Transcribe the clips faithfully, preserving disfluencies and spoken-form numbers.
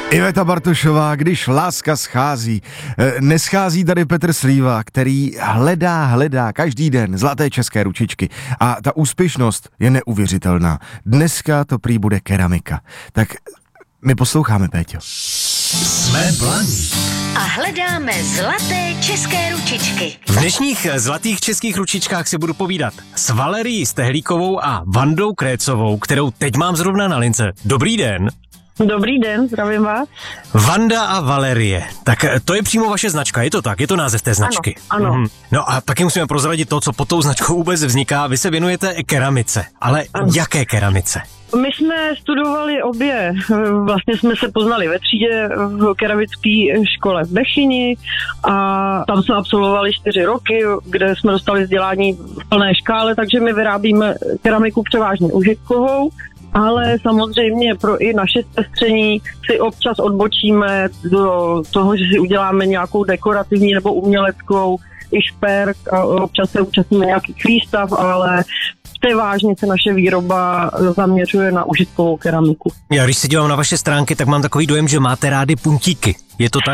Iveta Bartošová, když láska schází. Neschází tady Petr Slíva, který hledá, hledá každý den zlaté české ručičky. A ta úspěšnost je neuvěřitelná. Dneska to prý bude keramika. Tak my posloucháme, Péťo. Jsme Blaník a hledáme zlaté české ručičky. V dnešních zlatých českých ručičkách si budu povídat s Valerií Stehlíkovou a Vandou Krécovou, kterou teď mám zrovna na lince. Dobrý den. Dobrý den, zdravím vás. Vanda a Valerie, tak to je přímo vaše značka, je to tak? Je to název té značky? Ano, ano. Mhm. No a taky musíme prozradit to, co pod tou značkou vůbec vzniká. Vy se věnujete keramice, ale ano. Jaké keramice? My jsme studovali obě, vlastně jsme se poznali ve třídě v keramické škole v Bechyni a tam jsme absolvovali čtyři roky, kde jsme dostali vzdělání v plné škále, takže my vyrábíme keramiku převážně užitkovou, ale samozřejmě pro i naše sestření si občas odbočíme do toho, že si uděláme nějakou dekorativní nebo uměleckou i šperk a občas se účastníme nějakých výstav, ale převážně se naše výroba zaměřuje na užitkovou keramiku. Já když se dívám na vaše stránky, tak mám takový dojem, že máte rády puntíky. Je to tak?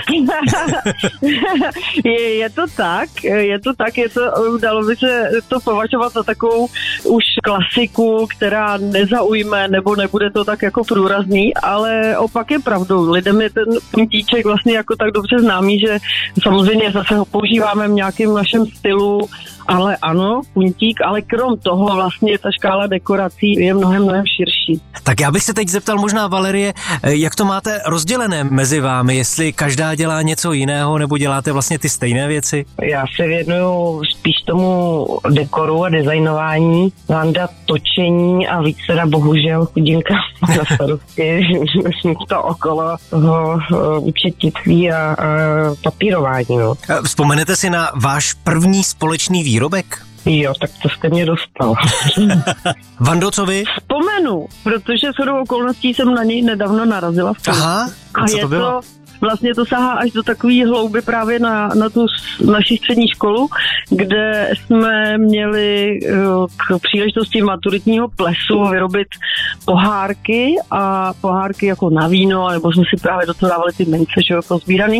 je, je to tak, je to tak, je to, dalo by se to považovat za takovou už klasiku, která nezaujme, nebo nebude to tak jako průrazný, ale opak je pravdou. Lidem je ten puntíček vlastně jako tak dobře známý, že samozřejmě zase ho používáme v nějakém našem stylu, ale ano, puntík, ale krom toho vlastně ta škála dekorací je mnohem, mnohem širší. Tak já bych se teď zeptal možná, Valerie, jak to máte rozdělené mezi vámi, jestli každá dělá něco jiného, nebo děláte vlastně ty stejné věci? Já se věnuju spíš tomu dekoru a designování, Vanda točení a víc teda bohužel chudinka na starosti to okolo toho účetnictví a, a papírování. No. Vzpomenete si na váš první společný výrobek? Jo, tak to jste mě dostal. Vando, co vy? Vzpomenu, protože shodou okolností jsem na něj nedávno narazila. V Aha, a, a co je to bylo? To, vlastně to sahá až do takové hlouby právě na, na tu naši střední školu, kde jsme měli k příležitosti maturitního plesu vyrobit pohárky a pohárky jako na víno, nebo jsme si právě do toho dávali ty mince, že jo, pozbíraný.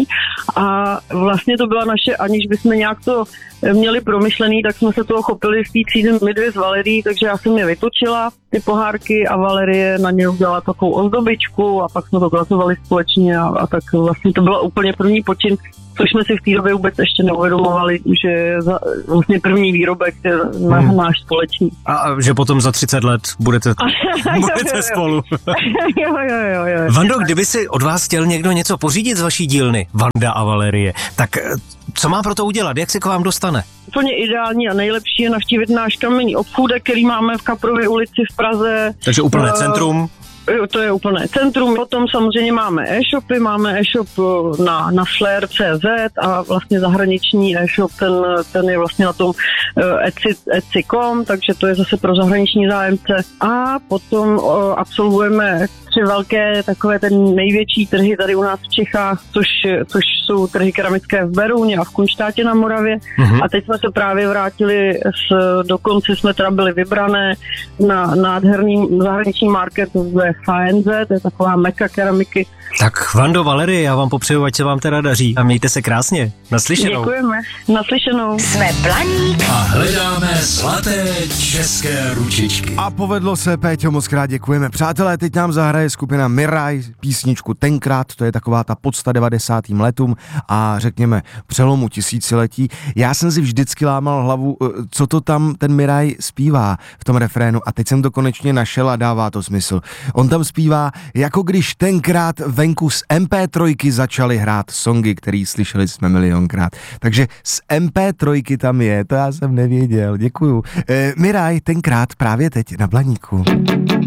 A vlastně to byla naše, aniž bychom nějak to měli promyšlený, tak jsme se toho chopili v té třídě my dvě s Valerií, takže já jsem je vytočila, ty pohárky, a Valerie na ně udělala takovou ozdobičku a pak jsme to pracovali společně a, a tak vlastně to bylo úplně první počin, což jsme si v té době vůbec ještě neuvědomovali, že je za, vlastně první výrobek je na, hmm. náš společný. A, a že potom za třicet let budete, budete spolu. jo, jo, jo, jo. Vando, kdyby si od vás chtěl někdo něco pořídit z vaší dílny, Vanda a Valerie, tak co má pro to udělat? Jak se k vám dostane? Úplně ideální a nejlepší je navštívit náš kamenný obchůdek, který máme v Kaprově ulici v Praze. Takže úplné uh, centrum. Jo, to je úplné centrum. Potom samozřejmě máme e-shopy, máme e-shop na, na flair tečka cé zet a vlastně zahraniční e-shop, ten, ten je vlastně na tom etsy tečka com, takže to je zase pro zahraniční zájemce. A potom o, absolvujeme tři velké, takové ten největší trhy tady u nás v Čechách, což, což jsou trhy keramické v Berouně a v Kunštátě na Moravě. Mm-hmm. A teď jsme se právě vrátili, s, dokonce jsme teda byli vybrané na nádherný zahraniční market ve F N Z, to je taková meka keramiky. Tak Vando, Valerie, já vám popřeju, ať se vám teda daří a mějte se krásně. Naslyšenou. Děkujeme. Naslyšenou. Jsme Blaník a hledáme zlaté české ručičky. A povedlo se, Péťo, moc krát děkujeme. Přátelé, teď nám zahraje skupina Miraj písničku Tenkrát, to je taková ta podsta devadesátým letům a řekněme přelomu tisíciletí. Já jsem si vždycky lámal hlavu, co to tam ten Miraj zpívá v tom refrénu a teď jsem to konečně našel a dává to smysl. On tam zpívá, jako když tenkrát venku z em pé tři začali hrát songy, který slyšeli jsme milionkrát. Takže z em pé tři tam je, to já jsem nevěděl, děkuju. E, Miraj, Tenkrát právě teď na Blaníku.